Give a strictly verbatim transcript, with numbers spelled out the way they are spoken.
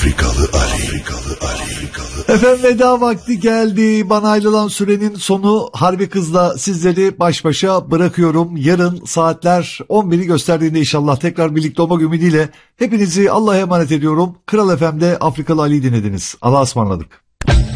Afrikalı Ali. Afrikalı Ali. Afrikalı. Efendim veda vakti geldi. Bana ayrılan sürenin sonu. Harbi Kız'la sizleri baş başa bırakıyorum. Yarın saatler on biri gösterdiğinde inşallah tekrar birlikte olmak ümidiyle hepinizi Allah'a emanet ediyorum. Kral F M'de Afrikalı Ali'yi dinlediniz. Allah'a ısmarladık.